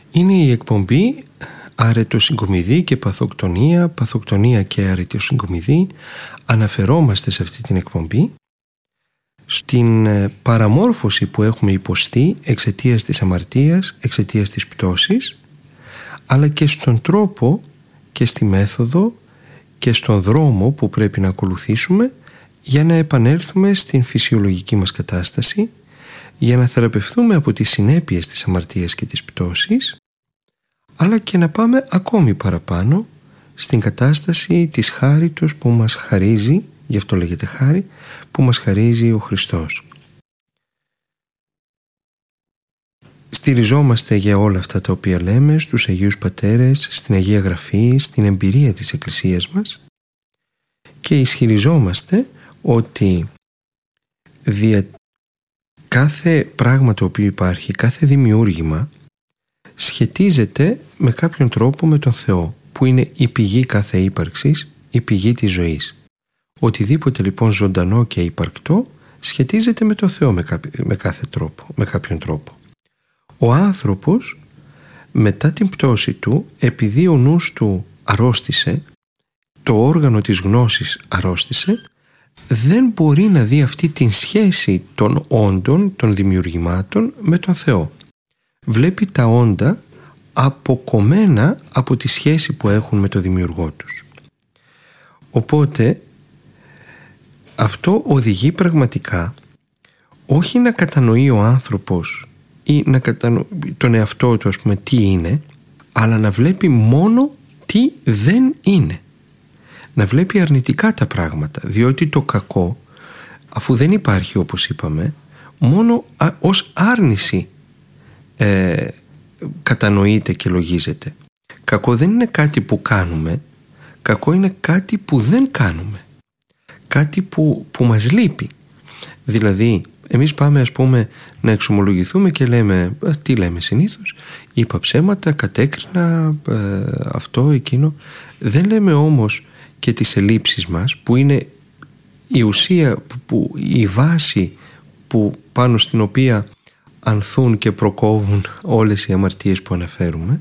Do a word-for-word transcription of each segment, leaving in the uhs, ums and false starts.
Είναι η εκπομπή αρετοσυγκομιδή και παθοκτονία, παθοκτονία και αρετοσυγκομιδή. Αναφερόμαστε σε αυτή την εκπομπή στην παραμόρφωση που έχουμε υποστεί εξαιτίας της αμαρτίας, εξαιτίας της πτώσης, αλλά και στον τρόπο και στη μέθοδο και στον δρόμο που πρέπει να ακολουθήσουμε για να επανέλθουμε στην φυσιολογική μας κατάσταση, για να θεραπευθούμε από τις συνέπειες της αμαρτίας και της πτώσης, αλλά και να πάμε ακόμη παραπάνω στην κατάσταση της χάριτος που μας χαρίζει, γι' αυτό λέγεται χάρη, που μας χαρίζει ο Χριστός. Στηριζόμαστε για όλα αυτά τα οποία λέμε στους Αγίους Πατέρες, στην Αγία Γραφή, στην εμπειρία της Εκκλησίας μας και ισχυριζόμαστε ότι δια κάθε πράγμα το οποίο υπάρχει, κάθε δημιούργημα σχετίζεται με κάποιον τρόπο με τον Θεό, που είναι η πηγή κάθε ύπαρξης, η πηγή της ζωής. Οτιδήποτε λοιπόν ζωντανό και υπαρκτό σχετίζεται με τον Θεό με, κάποιο, με κάθε τρόπο, με κάποιον τρόπο. Ο άνθρωπος μετά την πτώση του, επειδή ο νους του αρρώστησε, το όργανο της γνώσης αρρώστησε, δεν μπορεί να δει αυτή την σχέση των όντων, των δημιουργημάτων με τον Θεό. Βλέπει τα όντα αποκομμένα από τη σχέση που έχουν με το δημιουργό τους. Οπότε αυτό οδηγεί πραγματικά όχι να κατανοεί ο άνθρωπος ή να κατανοεί τον εαυτό του, ας πούμε, τι είναι, αλλά να βλέπει μόνο τι δεν είναι. Να βλέπει αρνητικά τα πράγματα, διότι το κακό, αφού δεν υπάρχει όπως είπαμε, μόνο α, ως άρνηση ε, κατανοείται και λογίζεται. Κακό δεν είναι κάτι που κάνουμε, κακό είναι κάτι που δεν κάνουμε, κάτι που, που μας λείπει. Δηλαδή εμείς πάμε, ας πούμε, να εξομολογηθούμε και λέμε, τι λέμε συνήθως, είπα ψέματα, κατέκρινα ε, αυτό, εκείνο. Δεν λέμε όμως και τις ελλείψεις μας, που είναι η ουσία, που, η βάση που, πάνω στην οποία ανθούν και προκόβουν όλες οι αμαρτίες που αναφέρουμε.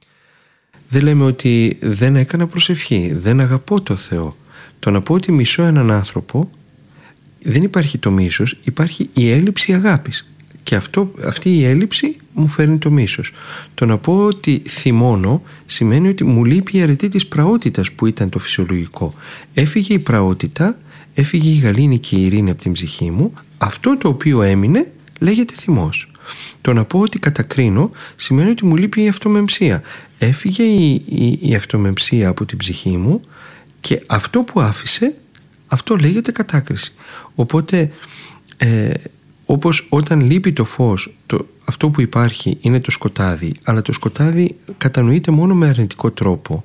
Δεν λέμε ότι δεν έκανα προσευχή, δεν αγαπώ το Θεό. Το να πω ότι μισώ έναν άνθρωπο, δεν υπάρχει το μίσος, υπάρχει η έλλειψη αγάπης. Και αυτό, αυτή η έλλειψη μου φέρνει το μίσος. Το να πω ότι θυμώνω σημαίνει ότι μου λείπει η αρετή της πραότητας που ήταν το φυσιολογικό. Έφυγε η πραότητα, έφυγε η γαλήνη και η ειρήνη από την ψυχή μου. Αυτό το οποίο έμεινε λέγεται θυμός. Το να πω ότι κατακρίνω σημαίνει ότι μου λείπει η αυτομεμψία. Έφυγε η, η, η αυτομεμψία από την ψυχή μου και αυτό που άφησε, αυτό λέγεται κατάκριση. Οπότε ε, όπως όταν λείπει το φως, το, αυτό που υπάρχει είναι το σκοτάδι, αλλά το σκοτάδι κατανοείται μόνο με αρνητικό τρόπο.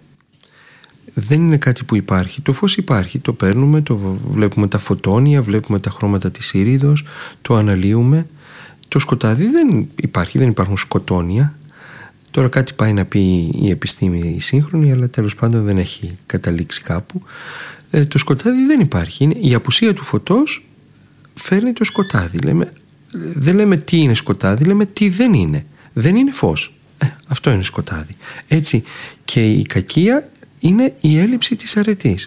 Δεν είναι κάτι που υπάρχει. Το φως υπάρχει, το παίρνουμε, το βλέπουμε τα φωτόνια, βλέπουμε τα χρώματα της ήριδος, το αναλύουμε. Το σκοτάδι δεν υπάρχει, δεν υπάρχουν σκοτόνια. Τώρα κάτι πάει να πει η επιστήμη η σύγχρονη, αλλά τέλος πάντων δεν έχει καταλήξει κάπου. Ε, το σκοτάδι δεν υπάρχει. Είναι, η απουσία του φωτός φέρνει το σκοτάδι. Λέμε, δεν λέμε τι είναι σκοτάδι, λέμε τι δεν είναι. Δεν είναι φως. Ε, αυτό είναι σκοτάδι. Έτσι και η κακία είναι η έλλειψη της αρετής.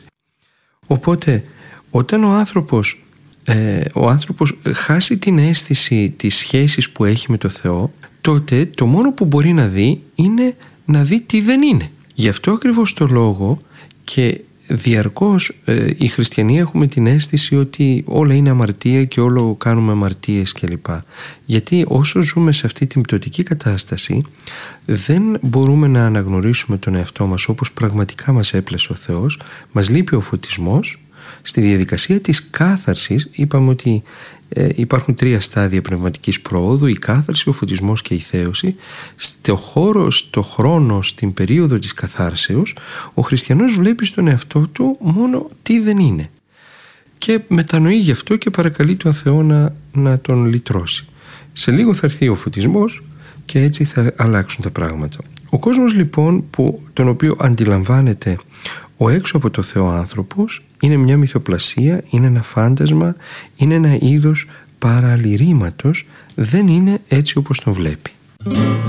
Οπότε όταν ο άνθρωπος, ε, ο άνθρωπος χάσει την αίσθηση της σχέσης που έχει με το Θεό, τότε το μόνο που μπορεί να δει είναι να δει τι δεν είναι. Γι' αυτό ακριβώς το λόγο και διαρκώς ε, οι χριστιανοί έχουμε την αίσθηση ότι όλα είναι αμαρτία και όλο κάνουμε αμαρτίες κλπ. Γιατί όσο ζούμε σε αυτή την πτωτική κατάσταση δεν μπορούμε να αναγνωρίσουμε τον εαυτό μας όπως πραγματικά μας έπλασε ο Θεός, μας λείπει ο φωτισμός. Στη διαδικασία της κάθαρσης είπαμε ότι ε, υπάρχουν τρία στάδια πνευματικής προόδου: η κάθαρση, ο φωτισμός και η θέωση. Στο χώρο, στο χρόνο, στην περίοδο της καθάρσεως, ο χριστιανός βλέπει στον εαυτό του μόνο τι δεν είναι και μετανοεί γι' αυτό και παρακαλεί τον Θεό να, να τον λυτρώσει. Σε λίγο θα έρθει ο φωτισμός και έτσι θα αλλάξουν τα πράγματα. Ο κόσμος λοιπόν που, τον οποίο αντιλαμβάνεται ο έξω από το Θεό άνθρωπος είναι μια μυθοπλασία, είναι ένα φάντασμα, είναι ένα είδος παραλυρήματος, δεν είναι έτσι όπως τον βλέπει.